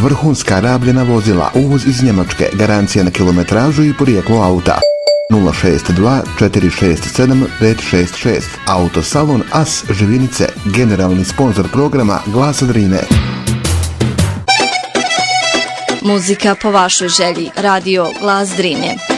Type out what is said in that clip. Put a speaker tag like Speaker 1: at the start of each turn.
Speaker 1: vrhunska rabljena vozila, uvoz iz Njemačke, garancija na kilometražu i porijeklo auta. 062 467 566. Autosalon As Živinice, generalni sponzor programa Glasa Drine.
Speaker 2: Muzika po vašoj želji. Radio Glas Drine.